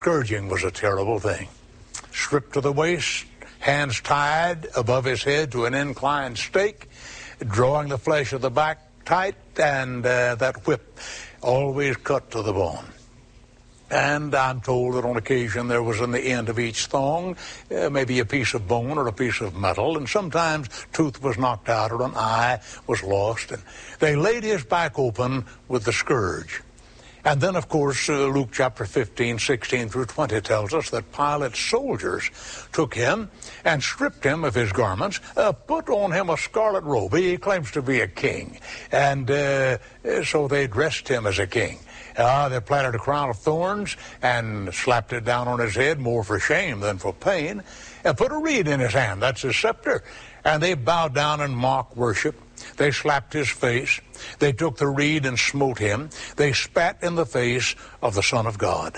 Scourging was a terrible thing. Stripped to the waist, hands tied above his head to an inclined stake, drawing the flesh of the back tight, and that whip always cut to the bone. And I'm told that on occasion there was in the end of each thong maybe a piece of bone or a piece of metal, and sometimes tooth was knocked out or an eye was lost. And they laid his back open with the scourge. And then, of course, Luke chapter 15, 16 through 20 tells us that Pilate's soldiers took him and stripped him of his garments, put on him a scarlet robe. He claims to be a king. And so they dressed him as a king. They planted a crown of thorns and slapped it down on his head, more for shame than for pain, and put a reed in his hand. That's his scepter. And they bowed down in mock worship. They slapped his face. They took the reed and smote him. They spat in the face of the Son of God.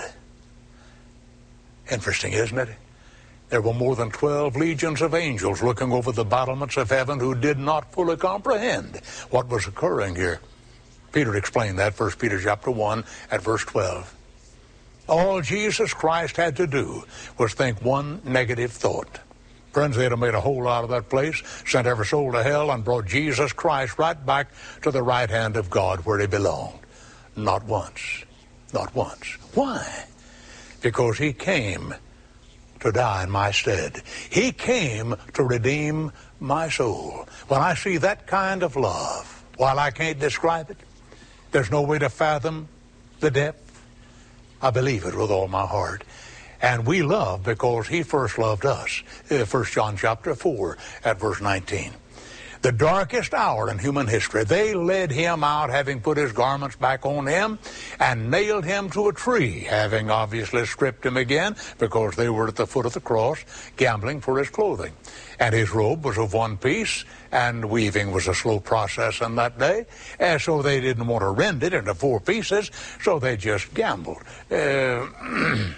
Interesting, isn't it? There were more than 12 legions of angels looking over the battlements of heaven who did not fully comprehend what was occurring here. Peter explained that, 1 Peter chapter 1 at verse 12. All Jesus Christ had to do was think one negative thought. Friends, they'd have made a hole out of that place, sent every soul to hell, and brought Jesus Christ right back to the right hand of God where he belonged. Not once. Not once. Why? Because he came to die in my stead. He came to redeem my soul. When I see that kind of love, while I can't describe it, there's no way to fathom the depth, I believe it with all my heart. And we love because he first loved us. 1 John chapter 4 at verse 19. The darkest hour in human history, they led him out, having put his garments back on him, and nailed him to a tree, having obviously stripped him again, because they were at the foot of the cross, gambling for his clothing. And his robe was of one piece, and weaving was a slow process in that day, and so they didn't want to rend it into 4 pieces, so they just gambled to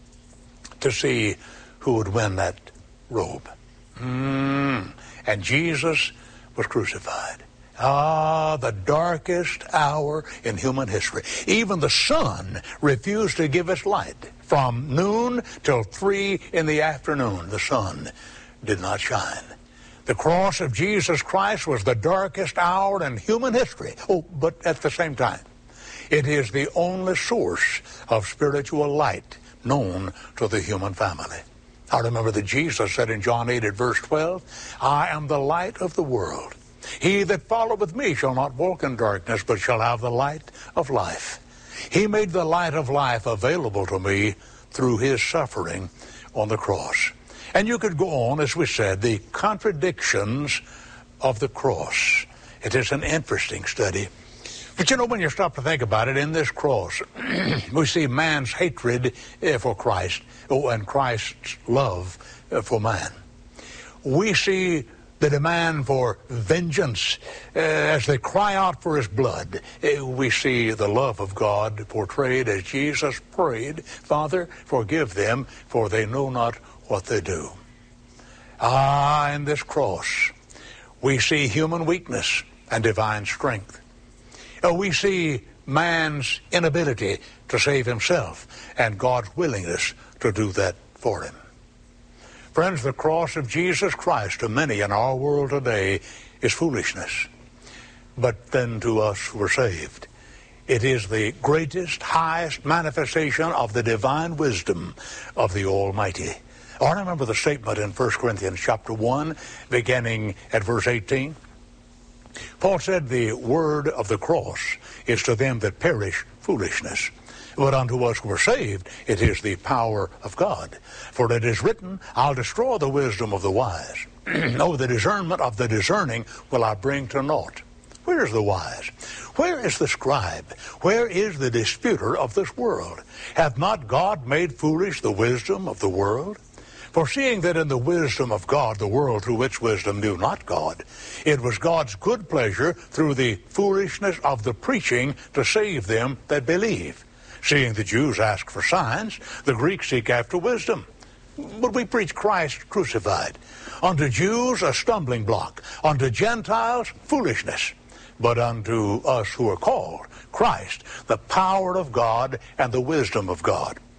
see who would win that robe. And Jesus was crucified. The darkest hour in human history. Even the sun refused to give its light. From noon till 3 in the afternoon, the sun did not shine. The cross of Jesus Christ was the darkest hour in human history. But at the same time, it is the only source of spiritual light known to the human family. I remember that Jesus said in John 8 at verse 12, I am the light of the world. He that followeth me shall not walk in darkness, but shall have the light of life. He made the light of life available to me through his suffering on the cross. And you could go on, as we said, the contradictions of the cross. It is an interesting study. But you know, when you stop to think about it, in this cross, we see man's hatred for Christ, and Christ's love for man. We see the demand for vengeance as they cry out for his blood. We see the love of God portrayed as Jesus prayed, Father, forgive them, for they know not what they do. In this cross, we see human weakness and divine strength. We see man's inability to save himself and God's willingness to do that for him. Friends, the cross of Jesus Christ to many in our world today is foolishness. But then to us who are saved, it is the greatest, highest manifestation of the divine wisdom of the Almighty. I remember the statement in 1 Corinthians chapter 1, beginning at verse 18. Paul said, the word of the cross is to them that perish foolishness, but unto us who are saved it is the power of God. For it is written, I'll destroy the wisdom of the wise. No, the discernment of the discerning will I bring to naught. Where is the wise? Where is the scribe? Where is the disputer of this world? Hath not God made foolish the wisdom of the world? For seeing that in the wisdom of God, the world through which wisdom knew not God, it was God's good pleasure through the foolishness of the preaching to save them that believe. Seeing the Jews ask for signs, the Greeks seek after wisdom. But we preach Christ crucified. Unto Jews a stumbling block, unto Gentiles foolishness. But unto us who are called, Christ, the power of God and the wisdom of God.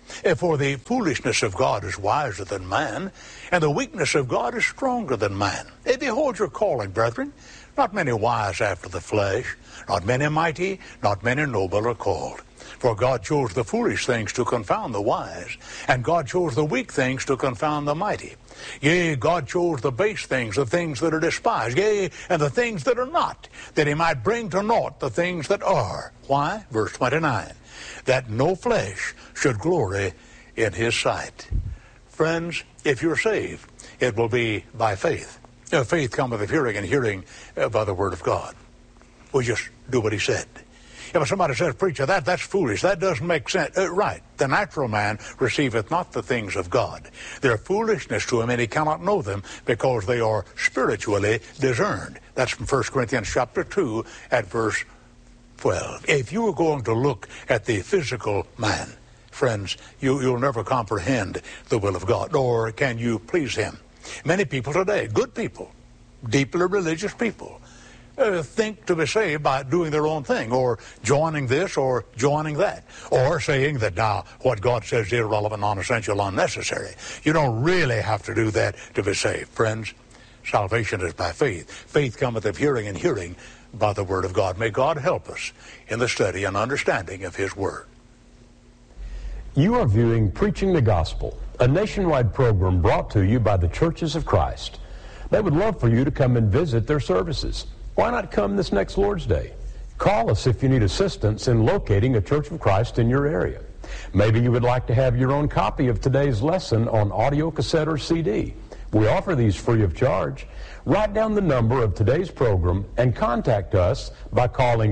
For the foolishness of God is wiser than man, and the weakness of God is stronger than man. Behold your calling, brethren. Not many wise after the flesh, not many mighty, not many noble are called. For God chose the foolish things to confound the wise, and God chose the weak things to confound the mighty. Yea, God chose the base things, the things that are despised, yea, and the things that are not, that he might bring to naught the things that are. Why? Verse 29. That no flesh should glory in his sight. Friends, if you're saved, it will be by faith. Faith cometh of hearing, and hearing by the word of God. We just do what he said. If somebody says, preacher, that's foolish, that doesn't make sense. Right. The natural man receiveth not the things of God. They're foolishness to him, and he cannot know them because they are spiritually discerned. That's from 1 Corinthians chapter 2 at verse 12. If you are going to look at the physical man, friends, you'll never comprehend the will of God, nor can you please him. Many people today, good people, deeply religious people, think to be saved by doing their own thing, or joining this or joining that, or saying that now what God says is irrelevant, non-essential, unnecessary. You don't really have to do that to be saved. Friends, salvation is by faith. Faith cometh of hearing, and hearing by the word of God. May God help us in the study and understanding of his word. You are viewing Preaching the Gospel, a nationwide program brought to you by the Churches of Christ. They would love for you to come and visit their services. Why not come this next Lord's Day? Call us if you need assistance in locating a Church of Christ in your area. Maybe you would like to have your own copy of today's lesson on audio cassette or CD. We offer these free of charge. Write down the number of today's program and contact us by calling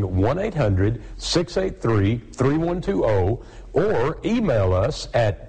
1-800-683-3120 or email us at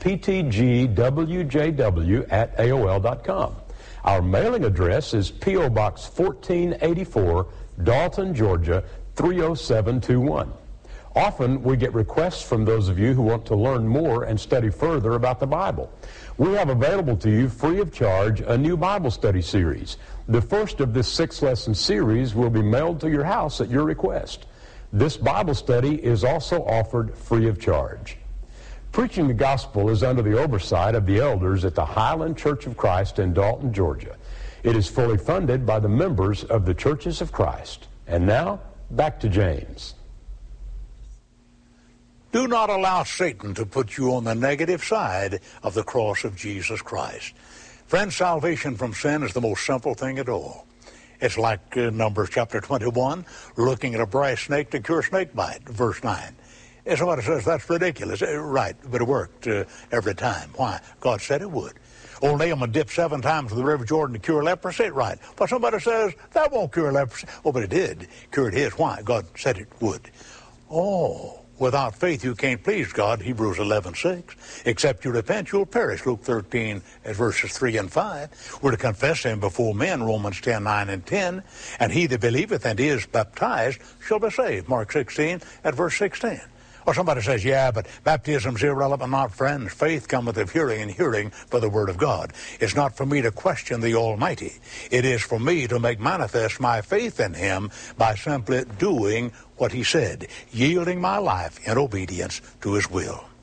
ptgwjw@aol.com. Our mailing address is P.O. Box 1484, Dalton, Georgia, 30721. Often we get requests from those of you who want to learn more and study further about the Bible. We have available to you free of charge a new Bible study series. The first of this 6-lesson series will be mailed to your house at your request. This Bible study is also offered free of charge. Preaching the Gospel is under the oversight of the elders at the Highland Church of Christ in Dalton, Georgia. It is fully funded by the members of the Churches of Christ. And now, back to James. Do not allow Satan to put you on the negative side of the cross of Jesus Christ. Friends, salvation from sin is the most simple thing at all. It's like Numbers chapter 21, looking at a brass snake to cure snake bite, verse 9. And somebody says, that's ridiculous. Right, but it worked every time. Why? God said it would. Old Naaman dipped 7 times in the River Jordan to cure leprosy. Right. But somebody says, that won't cure leprosy. Oh, but it did. Cured his. Why? God said it would. Oh, without faith you can't please God, Hebrews 11:6. Except you repent, you'll perish, Luke 13 verses 3 and 5. We're to confess him before men, Romans 10:9 and 10. And he that believeth and is baptized shall be saved, Mark 16 at verse 16. Or somebody says, yeah, but baptism's irrelevant. Not, friends. Faith cometh of hearing, and hearing by the word of God. It's not for me to question the Almighty. It is for me to make manifest my faith in him by simply doing what he said, yielding my life in obedience to his will.